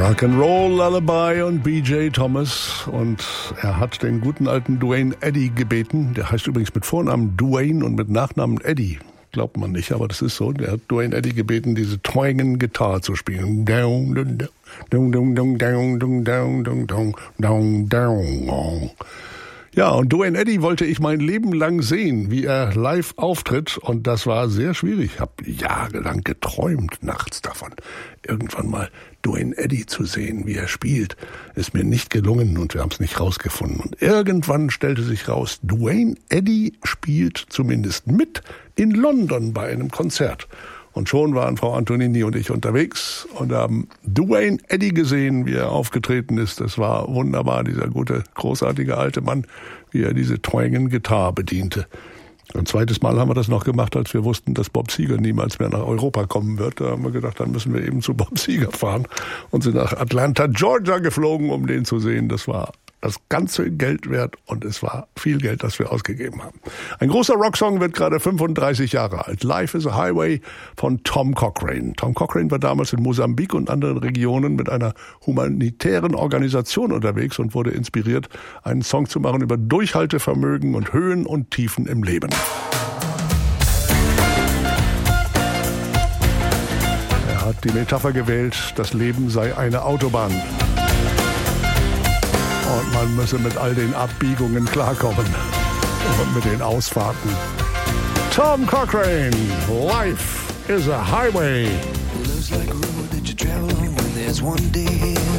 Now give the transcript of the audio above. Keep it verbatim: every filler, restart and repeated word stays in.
Rock'n'Roll Lullaby und B J Thomas, und er hat den guten alten Duane Eddy gebeten. Der heißt übrigens mit Vornamen Duane und mit Nachnamen Eddy. Glaubt man nicht, aber das ist so. Der hat Duane Eddy gebeten, diese Twanging Gitarre zu spielen. Down, down, down, down, down, down, down, down, down, down. Ja, und Duane Eddy wollte ich mein Leben lang sehen, wie er live auftritt, und das war sehr schwierig. Ich habe jahrelang geträumt nachts davon, irgendwann mal Duane Eddy zu sehen, wie er spielt. Ist mir nicht gelungen und wir haben es nicht rausgefunden. Und irgendwann stellte sich raus, Duane Eddy spielt zumindest mit in London bei einem Konzert. Und schon waren Frau Antonini und ich unterwegs und haben Duane Eddy gesehen, wie er aufgetreten ist. Das war wunderbar, dieser gute, großartige alte Mann, wie er diese Twanging Gitarre bediente. Ein zweites Mal haben wir das noch gemacht, als wir wussten, dass Bob Seger niemals mehr nach Europa kommen wird. Da haben wir gedacht, dann müssen wir eben zu Bob Seger fahren und sind nach Atlanta, Georgia geflogen, um den zu sehen. Das war das ganze Geld wert und es war viel Geld, das wir ausgegeben haben. Ein großer Rocksong wird gerade fünfunddreißig Jahre alt. Life is a Highway von Tom Cochrane. Tom Cochrane war damals in Mosambik und anderen Regionen mit einer humanitären Organisation unterwegs und wurde inspiriert, einen Song zu machen über Durchhaltevermögen und Höhen und Tiefen im Leben. Er hat die Metapher gewählt, das Leben sei eine Autobahn. Und man müsse mit all den Abbiegungen klarkommen und mit den Ausfahrten. Tom Cochrane, Life is a Highway. Love's like a road that you travel on when there's one day ahead.